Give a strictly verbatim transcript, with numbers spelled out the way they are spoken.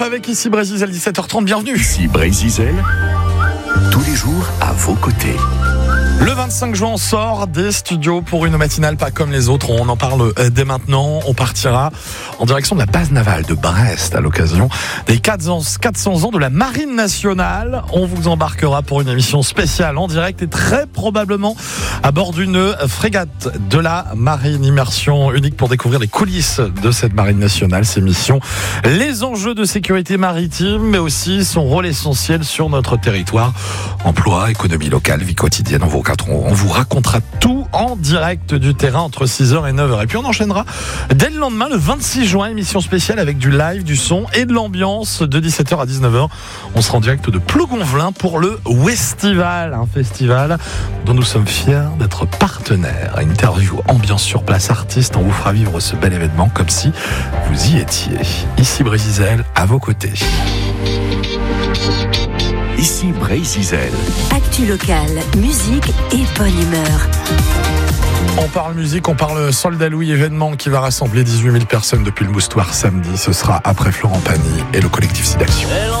Avec ici Brésil, dix-sept heures trente, bienvenue. Ici Brésil, tous les jours à vos côtés. Le vingt-cinq juin, on sort des studios pour une matinale pas comme les autres. On en parle dès maintenant. On partira en direction de la base navale de Brest à l'occasion des quatre cents ans de la Marine nationale. On vous embarquera pour une émission spéciale en direct et très probablement à bord d'une frégate de la Marine. Immersion unique pour découvrir les coulisses de cette Marine nationale, ses missions, les enjeux de sécurité maritime, mais aussi son rôle essentiel sur notre territoire. Emploi, économie locale, vie quotidienne. On vous On vous racontera tout en direct du terrain entre six heures et neuf heures. Et puis on enchaînera dès le lendemain, le vingt-six juin, émission spéciale avec du live, du son et de l'ambiance de dix-sept heures à dix-neuf heures. On sera en direct de Plougonvelin pour le Westival, un festival dont nous sommes fiers d'être partenaires. Interview, ambiance sur place, artiste, on vous fera vivre ce bel événement comme si vous y étiez. Ici Brésil, à vos côtés. Ici Brésil. Actu locale, musique et bonne humeur. On parle musique, on parle Soldat Louis, événement qui va rassembler dix-huit mille personnes depuis le Moustoir samedi. Ce sera après Florent Pagny et le collectif Sidaction.